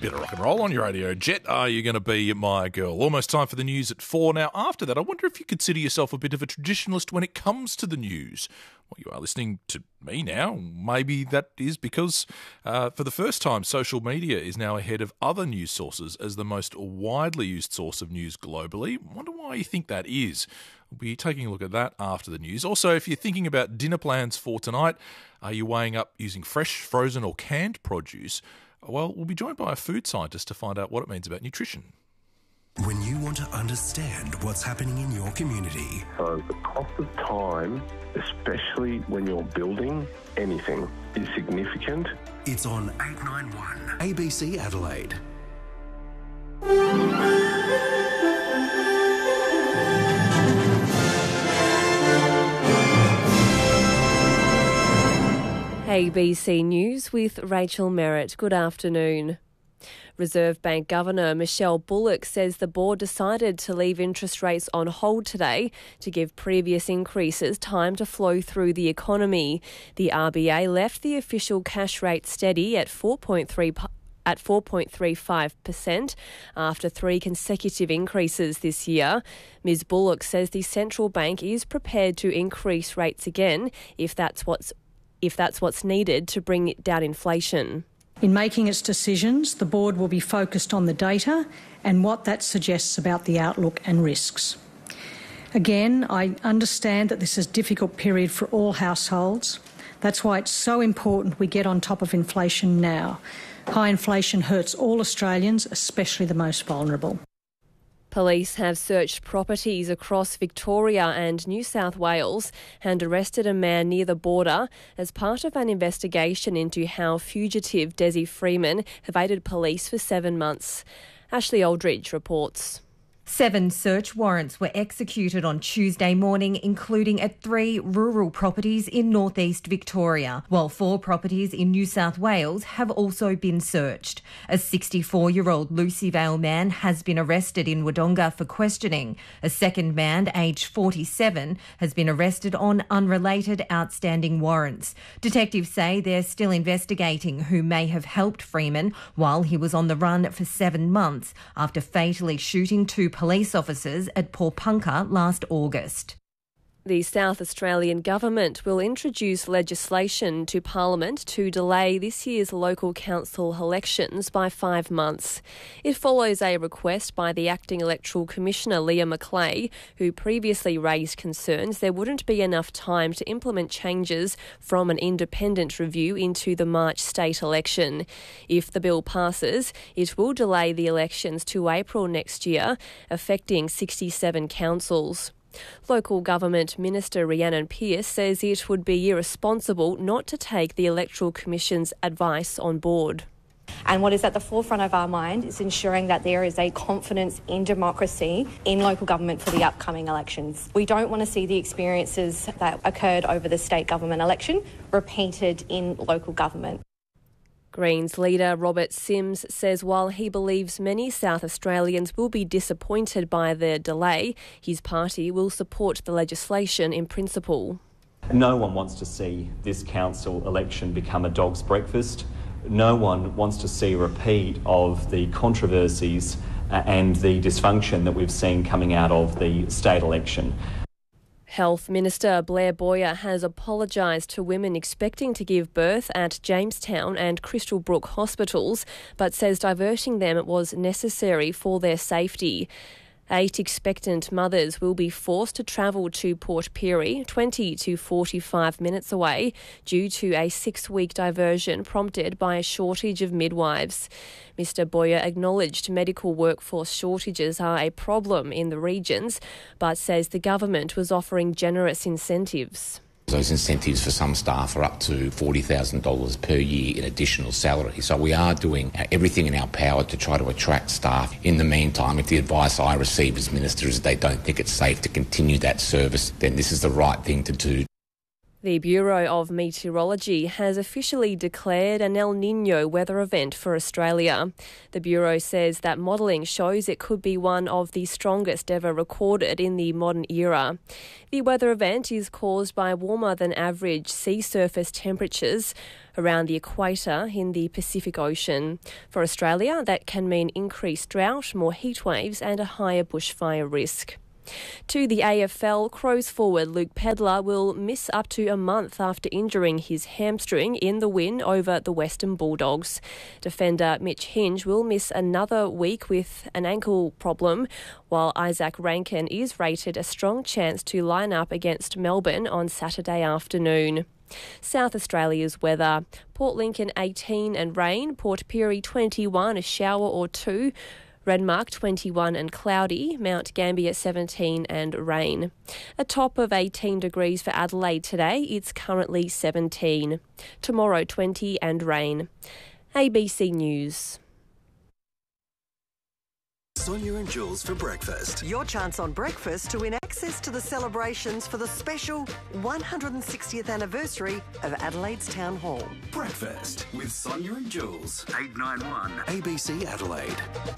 Bit of rock and roll on your radio. Jet, are you going to be my girl? Almost time for the news at 4. Now, after that, I wonder if you consider yourself a bit of a traditionalist when it comes to the news. Well, you are listening to me now. Maybe that is because, for the first time, social media is now ahead of other news sources as the most widely used source of news globally. I wonder why you think that is. We'll be taking a look at that after the news. Also, if you're thinking about dinner plans for tonight, are you weighing up using fresh, frozen or canned produce? Well, we'll be joined by a food scientist to find out what it means about nutrition. When you want to understand what's happening in your community. So the cost of time, especially when you're building anything, is significant. It's on 891 ABC Adelaide. ABC News with Rachel Merritt. Good afternoon. Reserve Bank Governor Michelle Bullock says the board decided to leave interest rates on hold today to give previous increases time to flow through the economy. The RBA left the official cash rate steady at 4.35% after 3 consecutive increases this year. Ms Bullock says the central bank is prepared to increase rates again if that's what's needed to bring down inflation. In making its decisions, the board will be focused on the data and what that suggests about the outlook and risks. Again, I understand that this is a difficult period for all households. That's why it's so important we get on top of inflation now. High inflation hurts all Australians, especially the most vulnerable. Police have searched properties across Victoria and New South Wales and arrested a man near the border as part of an investigation into how fugitive Desi Freeman evaded police for 7 months. Ashley Aldridge reports. 7 search warrants were executed on Tuesday morning, including at 3 rural properties in northeast Victoria, while 4 properties in New South Wales have also been searched. A 64-year-old Lucy Vale man has been arrested in Wodonga for questioning. A second man, aged 47, has been arrested on unrelated outstanding warrants. Detectives say they're still investigating who may have helped Freeman while he was on the run for 7 months after fatally shooting 2 police officers at Paulpunka last August. The South Australian Government will introduce legislation to Parliament to delay this year's local council elections by 5 months. It follows a request by the Acting Electoral Commissioner Leah Macleay, who previously raised concerns there wouldn't be enough time to implement changes from an independent review into the March state election. If the bill passes, it will delay the elections to April next year, affecting 67 councils. Local Government Minister Rhiannon Pearce says it would be irresponsible not to take the Electoral Commission's advice on board. And what is at the forefront of our mind is ensuring that there is a confidence in democracy in local government for the upcoming elections. We don't want to see the experiences that occurred over the state government election repeated in local government. Greens leader Robert Sims says while he believes many South Australians will be disappointed by the delay, his party will support the legislation in principle. No one wants to see this council election become a dog's breakfast. No one wants to see a repeat of the controversies and the dysfunction that we've seen coming out of the state election. Health Minister Blair Boyer has apologised to women expecting to give birth at Jamestown and Crystal Brook hospitals, but says diverting them was necessary for their safety. 8 expectant mothers will be forced to travel to Port Pirie, 20 to 45 minutes away, due to a 6-week diversion prompted by a shortage of midwives. Mr Boyer acknowledged medical workforce shortages are a problem in the regions, but says the government was offering generous incentives. Those incentives for some staff are up to $40,000 per year in additional salary. So we are doing everything in our power to try to attract staff. In the meantime, if the advice I receive as Minister is they don't think it's safe to continue that service, then this is the right thing to do. The Bureau of Meteorology has officially declared an El Niño weather event for Australia. The Bureau says that modelling shows it could be one of the strongest ever recorded in the modern era. The weather event is caused by warmer than average sea surface temperatures around the equator in the Pacific Ocean. For Australia, that can mean increased drought, more heat waves and a higher bushfire risk. To the AFL, Crows forward Luke Pedlar will miss up to a month after injuring his hamstring in the win over the Western Bulldogs. Defender Mitch Hinge will miss another week with an ankle problem, while Isaac Rankin is rated a strong chance to line up against Melbourne on Saturday afternoon. South Australia's weather. Port Lincoln 18 and rain, Port Pirie 21, a shower or two, Renmark 21 and cloudy, Mount Gambier 17 and rain. A top of 18 degrees for Adelaide today, it's currently 17. Tomorrow 20 and rain. ABC News. Sonia and Jules for breakfast. Your chance on breakfast to win access to the celebrations for the special 160th anniversary of Adelaide's Town Hall. Breakfast with Sonia and Jules. 891 ABC Adelaide.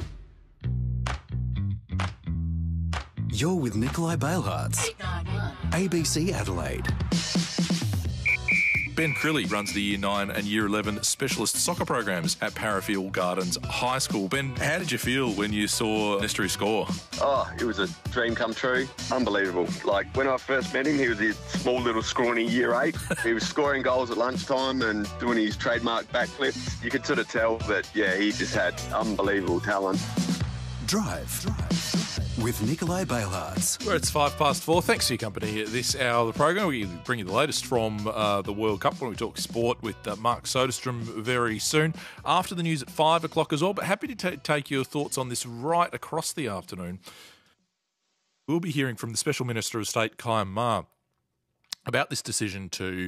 You're with Nikolai Bailhartz. 891 ABC Adelaide. Ben Crilly runs the Year 9 and Year 11 specialist soccer programs at Parafield Gardens High School. Ben, how did you feel when you saw Nestri score? Oh, it was a dream come true. Unbelievable. Like, when I first met him, he was this small little scrawny Year 8. He was scoring goals at lunchtime and doing his trademark backflips. You could sort of tell that, yeah, he just had unbelievable talent. Drive. With Nikolai Bailhartz. Well, it's 4:05. Thanks for your company this hour of the program. We bring you the latest from the World Cup when we talk sport with Mark Soderstrom very soon. After the news at 5 o'clock as well, but happy to take your thoughts on this right across the afternoon. We'll be hearing from the Special Minister of State, Khyam Maher, about this decision to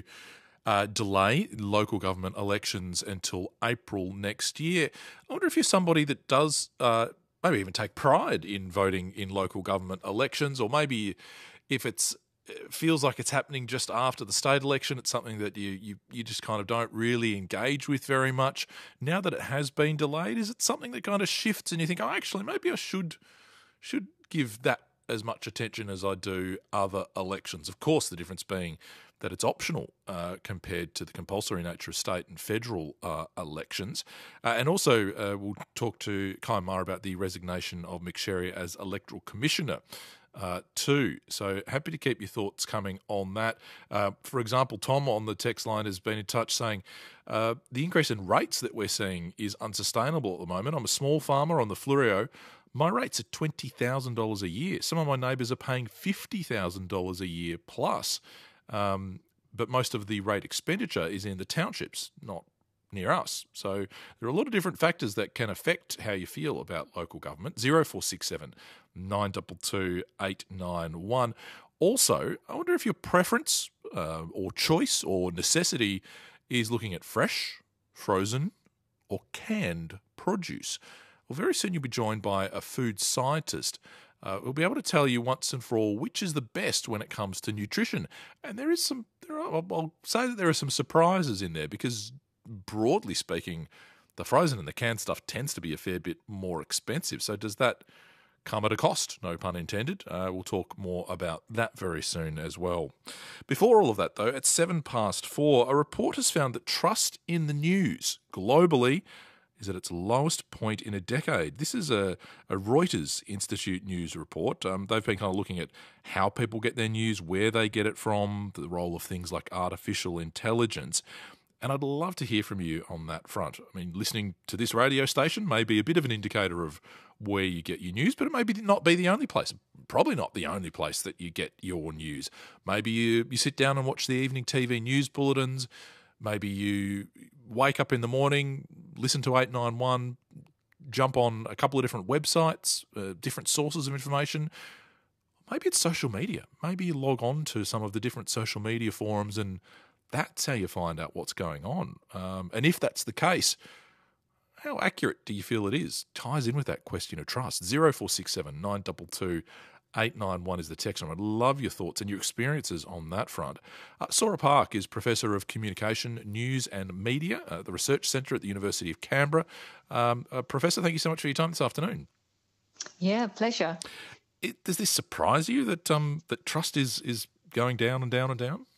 delay local government elections until April next year. I wonder if you're somebody that does maybe even take pride in voting in local government elections, or maybe if it feels like it's happening just after the state election, it's something that you just kind of don't really engage with very much. Now that it has been delayed, is it something that kind of shifts and you think, oh, actually, maybe I should give that as much attention as I do other elections? Of course, the difference being that it's optional compared to the compulsory nature of state and federal elections. And also, we'll talk to Khyam Maher about the resignation of Mick Sherry as Electoral Commissioner too. So happy to keep your thoughts coming on that. For example, Tom on the text line has been in touch saying the increase in rates that we're seeing is unsustainable at the moment. I'm a small farmer on the Fleurieu. My rates are $20,000 a year. Some of my neighbours are paying $50,000 a year plus. But most of the rate expenditure is in the townships, not near us. So there are a lot of different factors that can affect how you feel about local government. 0467 922 891. Also, I wonder if your preference or choice or necessity is looking at fresh, frozen or canned produce. Well, very soon you'll be joined by a food scientist. We'll be able to tell you once and for all which is the best when it comes to nutrition. And I'll say that there are some surprises in there because, broadly speaking, the frozen and the canned stuff tends to be a fair bit more expensive. So does that come at a cost? No pun intended. We'll talk more about that very soon as well. Before all of that, though, at 4:07, a report has found that trust in the news globally is at its lowest point in a decade. This is a Reuters Institute news report. They've been kind of looking at how people get their news, where they get it from, the role of things like artificial intelligence. And I'd love to hear from you on that front. I mean, listening to this radio station may be a bit of an indicator of where you get your news, but it may not be the only place, probably not the only place that you get your news. Maybe you sit down and watch the evening TV news bulletins. Maybe you wake up in the morning, listen to 891, jump on a couple of different websites, different sources of information. Maybe it's social media. Maybe you log on to some of the different social media forums and that's how you find out what's going on. And if that's the case, how accurate do you feel it is? Ties in with that question of trust. 0467 922 891 is the text number. I'd love your thoughts and your experiences on that front. Sora Park is Professor of Communication, News and Media at the Research Centre at the University of Canberra. Professor, thank you so much for your time this afternoon. Yeah, pleasure. Does this surprise you that that trust is going down and down and down?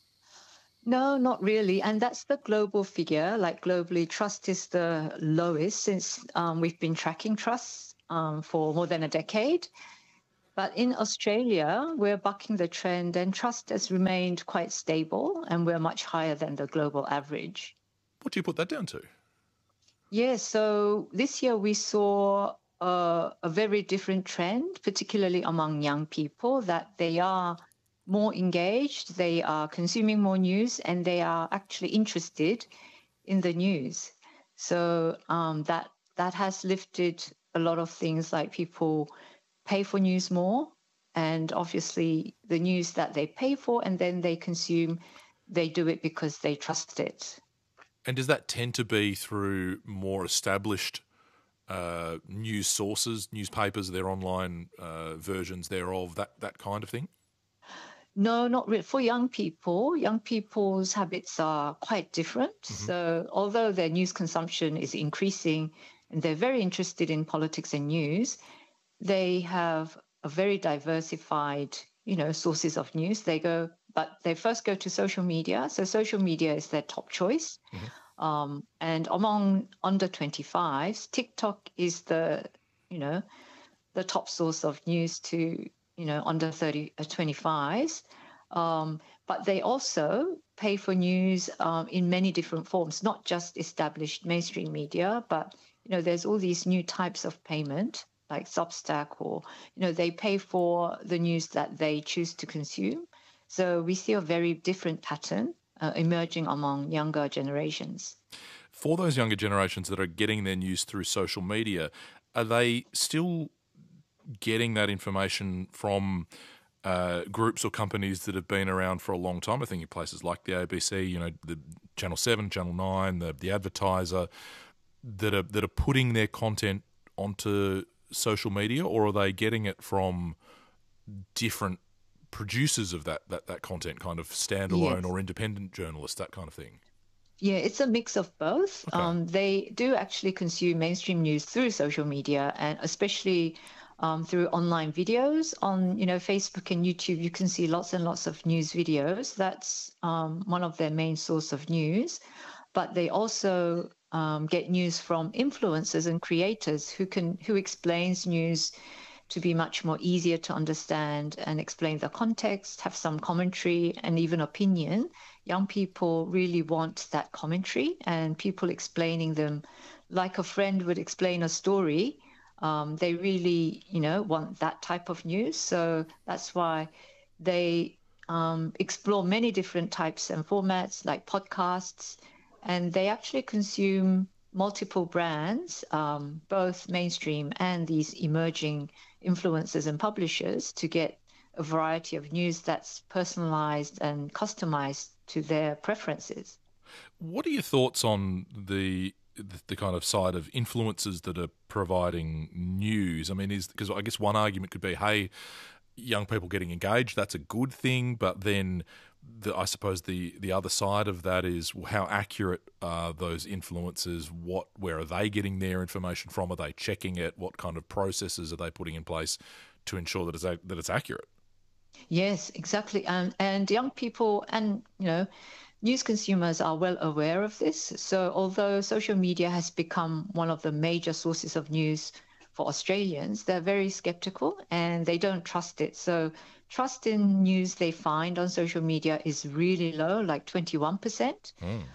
No, not really. And that's the global figure. Like globally, trust is the lowest since we've been tracking trust for more than a decade. But in Australia, we're bucking the trend and trust has remained quite stable and we're much higher than the global average. What do you put that down to? Yeah, so this year we saw a very different trend, particularly among young people, that they are more engaged, they are consuming more news, and they are actually interested in the news. So that has lifted a lot of things, like people pay for news more, and obviously the news that they pay for and then they consume, they do it because they trust it. And does that tend to be through more established news sources, newspapers, their online versions thereof, that kind of thing? No, not really. For young people, young people's habits are quite different. Mm-hmm. So although their news consumption is increasing and they're very interested in politics and news, they have a very diversified, sources of news. But they first go to social media. So social media is their top choice. Mm-hmm. And among under 25s, TikTok is the top source of news to under 25s. But they also pay for news in many different forms, not just established mainstream media, but, there's all these new types of payment, like Substack, or, they pay for the news that they choose to consume. So we see a very different pattern emerging among younger generations. For those younger generations that are getting their news through social media, are they still getting that information from groups or companies that have been around for a long time? I think in places like the ABC, the Channel 7, Channel 9, the Advertiser, that are putting their content onto social media, or are they getting it from different producers of that Okay. Kind of standalone or independent journalists, that kind of thing? Yeah, it's a mix of both. Okay. They do actually consume mainstream news through social media, and especially through online videos on, Facebook and YouTube. You can see lots and lots of news videos. That's one of their main source of news. But they also get news from influencers and creators who explains news to be much more easier to understand and explain the context, have some commentary and even opinion. Young people really want that commentary and people explaining them like a friend would explain a story. They really, want that type of news. So that's why they explore many different types and formats like podcasts, and they actually consume multiple brands, both mainstream and these emerging influencers and publishers, to get a variety of news that's personalized and customized to their preferences. What are your thoughts on the kind of side of influencers that are providing news? I mean, because I guess one argument could be, hey, young people getting engaged, that's a good thing, but then I suppose the other side of that is, well, how accurate are those influencers? Where are they getting their information from? Are they checking it? What kind of processes are they putting in place to ensure that it's accurate? Yes, exactly. And young people and, news consumers are well aware of this. So although social media has become one of the major sources of news for Australians, they're very skeptical and they don't trust it. So trust in news they find on social media is really low, like 21%.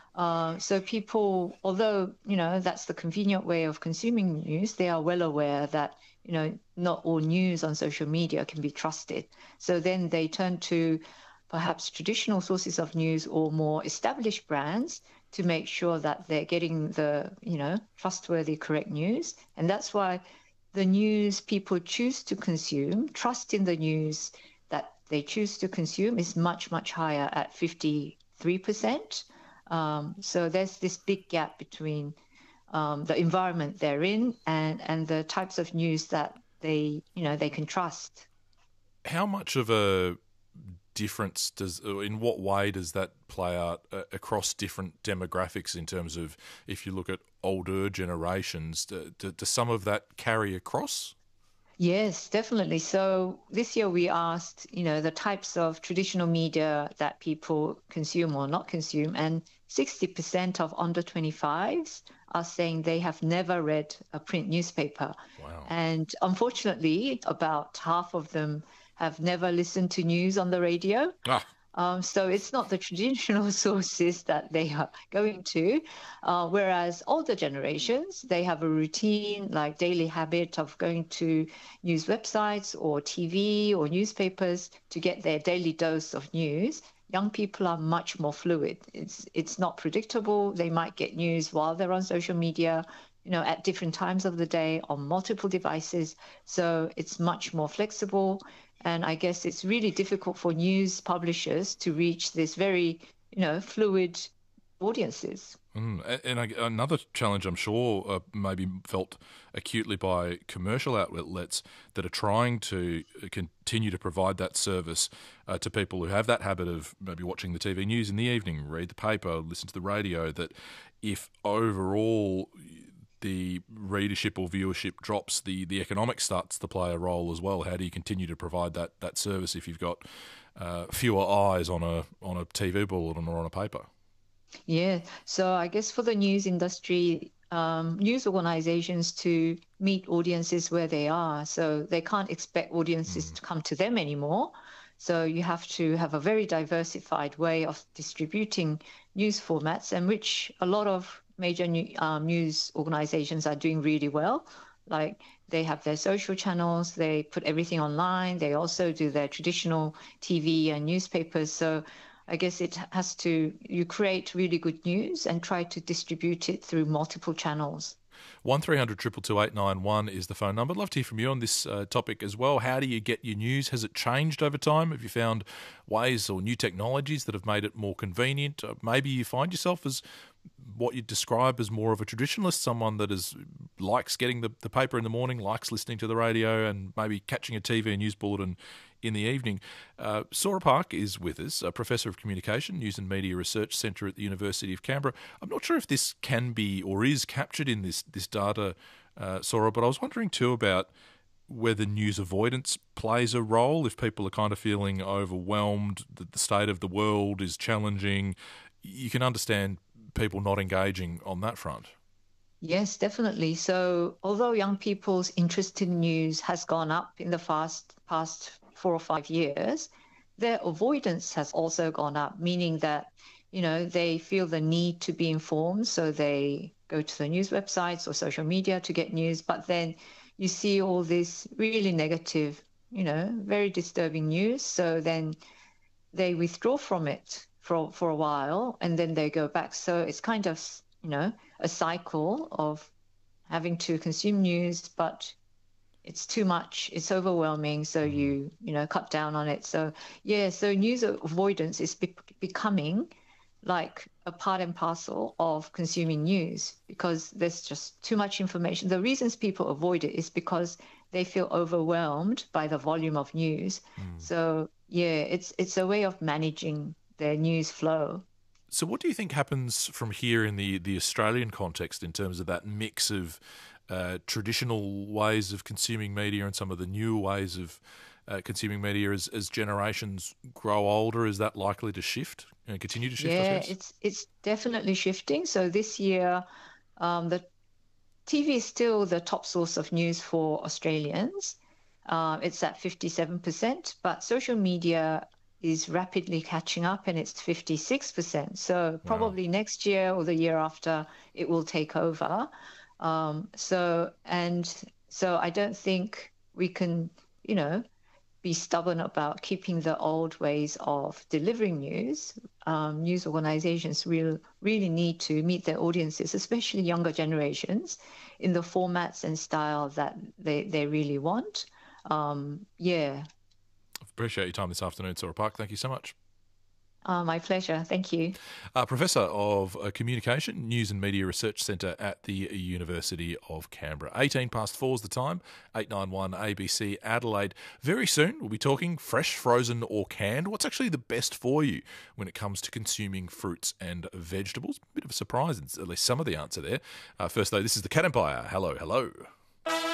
So people, although, that's the convenient way of consuming news, they are well aware that, not all news on social media can be trusted. So then they turn to perhaps traditional sources of news or more established brands to make sure that they're getting the, trustworthy, correct news. And that's why the news people choose to consume, trust in the news that they choose to consume is much, much higher at 53%. So there's this big gap between the environment they're in and the types of news that they can trust. How much of a difference in what way does that play out across different demographics in terms of, if you look at older generations, does some of that carry across? Yes, definitely. So this year we asked, the types of traditional media that people consume or not consume, and 60% of under 25s are saying they have never read a print newspaper. Wow. And unfortunately, about half of them have never listened to news on the radio. So it's not the traditional sources that they are going to, whereas older generations, they have a routine, like daily habit of going to news websites or TV or newspapers to get their daily dose of news. Young people are much more fluid. It's not predictable. They might get news while they're on social media, at different times of the day on multiple devices. So it's much more flexible. And I guess it's really difficult for news publishers to reach this very, fluid audiences. And another challenge, I'm sure, maybe felt acutely by commercial outlets that are trying to continue to provide that service to people who have that habit of maybe watching the TV news in the evening, read the paper, listen to the radio, that if overall the readership or viewership drops, the economics starts to play a role as well. How do you continue to provide that service if you've got fewer eyes on a TV bulletin or on a paper? Yeah, so I guess for the news industry, news organizations to meet audiences where they are. So they can't expect audiences to come to them anymore. So you have to have a very diversified way of distributing news formats, and which a lot of major news organizations are doing really well. Like they have their social channels, they put everything online, they also do their traditional TV and newspapers. So I guess you create really good news and try to distribute it through multiple channels. 1300 222 891 is the phone number. I'd love to hear from you on this topic as well. How do you get your news? Has it changed over time? Have you found ways or new technologies that have made it more convenient? Maybe you find yourself as what you'd describe as more of a traditionalist, someone that likes getting the paper in the morning, likes listening to the radio, and maybe catching a TV news bulletin in the evening. Sora Park is with us, a Professor of Communication, News and Media Research Centre at the University of Canberra. I'm not sure if this can be or is captured in this data, Sora, but I was wondering too about whether news avoidance plays a role, if people are kind of feeling overwhelmed, that the state of the world is challenging. You can understand people not engaging on that front. Yes, definitely. So although young people's interest in news has gone up in the past 4 or 5 years, their avoidance has also gone up, meaning that, they feel the need to be informed. So they go to the news websites or social media to get news. But then you see all this really negative, very disturbing news. So then they withdraw from it for a while, and then they go back. So it's kind of, a cycle of having to consume news, but it's too much, it's overwhelming, so you cut down on it. So so news avoidance is becoming like a part and parcel of consuming news, because there's just too much information. The reasons people avoid it is because they feel overwhelmed by the volume of news. So it's a way of managing their news flow. So what do you think happens from here in the Australian context in terms of that mix of traditional ways of consuming media and some of the new ways of consuming media as generations grow older? Is that likely to shift and continue to shift? Yeah, it's definitely shifting. So this year, the TV is still the top source of news for Australians. It's at 57%, but social media is rapidly catching up, and it's 56%. So probably next year or the year after, it will take over. So I don't think we can, be stubborn about keeping the old ways of delivering news. News organizations really need to meet their audiences, especially younger generations, in the formats and style that they really want. Appreciate your time this afternoon, Sora Park. Thank you so much. My pleasure. Thank you. Professor of Communication, News and Media Research Centre at the University of Canberra. 4:18 is the time, 891 ABC Adelaide. Very soon we'll be talking fresh, frozen or canned. What's actually the best for you when it comes to consuming fruits and vegetables? Bit of a surprise, at least some of the answer there. First though, this is the Cat Empire. Hello, hello.